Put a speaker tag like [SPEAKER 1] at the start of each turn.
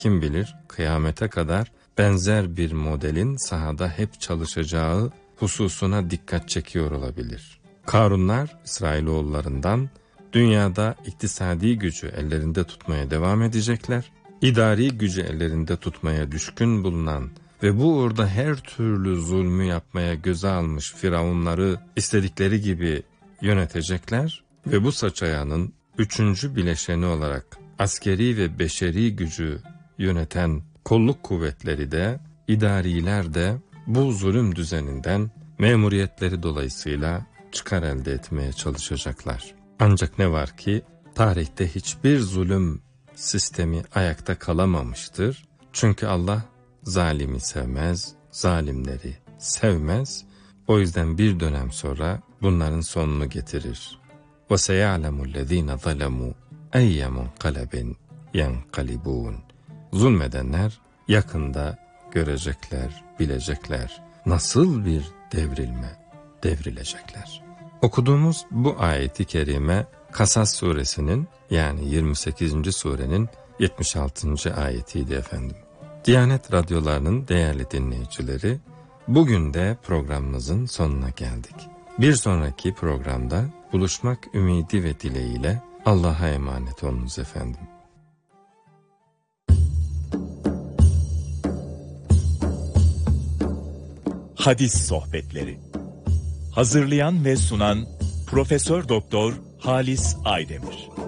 [SPEAKER 1] Kim bilir kıyamete kadar benzer bir modelin sahada hep çalışacağı hususuna dikkat çekiyor olabilir. Karunlar İsrailoğullarından dünyada iktisadi gücü ellerinde tutmaya devam edecekler. İdari gücü ellerinde tutmaya düşkün bulunan ve bu uğurda her türlü zulmü yapmaya göze almış firavunları istedikleri gibi yönetecekler ve bu saç ayağının üçüncü bileşeni olarak askeri ve beşeri gücü yöneten kolluk kuvvetleri de, idariler de bu zulüm düzeninden memuriyetleri dolayısıyla çıkar elde etmeye çalışacaklar. Ancak ne var ki tarihte hiçbir zulüm sistemi ayakta kalamamıştır. Çünkü Allah zalimi sevmez, zalimleri sevmez. O yüzden bir dönem sonra bunların sonunu getirir. وَسَيَعْلَمُ الَّذ۪ينَ ظَلَمُوا اَيَّ مُنْقَلَبٍ يَنْقَلِبُونَ. Zulmedenler yakında görecekler, bilecekler nasıl bir devrilecekler. Okuduğumuz bu ayeti kerime Kasas suresinin yani 28. surenin 76. ayetiydi efendim. Diyanet radyolarının değerli dinleyicileri, bugün de programımızın sonuna geldik. Bir sonraki programda buluşmak ümidi ve dileğiyle Allah'a emanet olunuz efendim.
[SPEAKER 2] Hadis Sohbetleri. Hazırlayan ve sunan Profesör Doktor Halis Aydemir.